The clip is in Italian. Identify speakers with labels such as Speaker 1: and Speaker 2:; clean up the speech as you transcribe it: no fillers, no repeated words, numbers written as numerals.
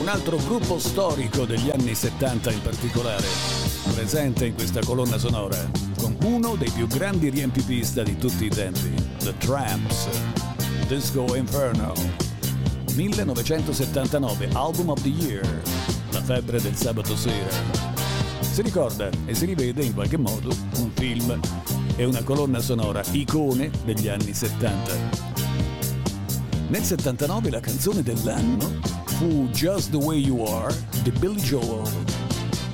Speaker 1: un altro gruppo storico degli anni 70 in particolare, presente in questa colonna sonora, con uno dei più grandi riempipista di tutti i tempi, The Tramps, Disco Inferno. 1979, Album of the Year, la febbre del sabato sera. Si ricorda e si rivede in qualche modo un film e una colonna sonora icone degli anni 70. Nel 79 la canzone dell'anno fu Just the Way You Are di Billy Joel.